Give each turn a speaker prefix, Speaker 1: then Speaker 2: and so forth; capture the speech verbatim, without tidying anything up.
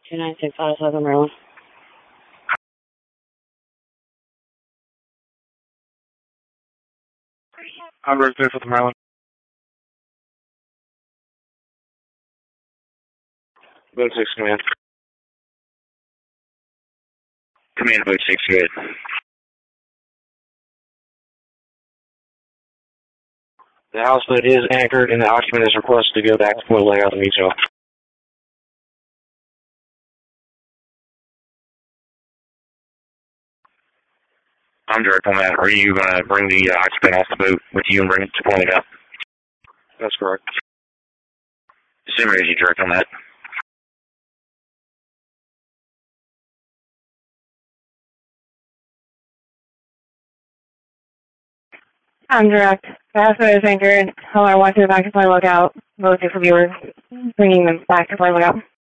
Speaker 1: two nine six five seven, Maryland.
Speaker 2: I'm resident for the Maryland.
Speaker 3: Boat six, command. Command, boat six, good. The houseboat is anchored and the occupant is requested to go back to point layout and meet y'all. I'm direct on that. Are you going to bring the uh, occupant off the boat with you and bring it to point layout?
Speaker 2: That's correct.
Speaker 3: Same as you direct on that.
Speaker 1: I'm direct. The houseboat is anchored. Hello, I want you back to point lookout. Both for viewers, bringing them back to point lookout.